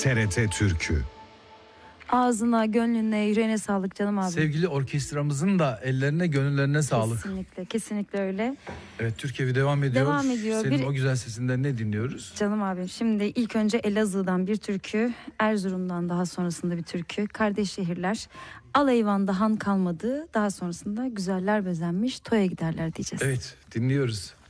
TRT Türkü. Ağzına, gönlüne, yüreğine sağlık canım abi. Sevgili orkestramızın da ellerine, gönüllerine sağlık. Kesinlikle, kesinlikle öyle. Evet, Türkiye devam ediyor. Devam ediyor. Senin o güzel sesinden ne dinliyoruz? Canım abim, şimdi ilk önce Elazığ'dan bir türkü, Erzurum'dan daha sonrasında bir türkü, kardeş şehirler, Alayvan'da han kalmadı, daha sonrasında güzeller bezenmiş toya giderler diyeceğiz. Evet, dinliyoruz.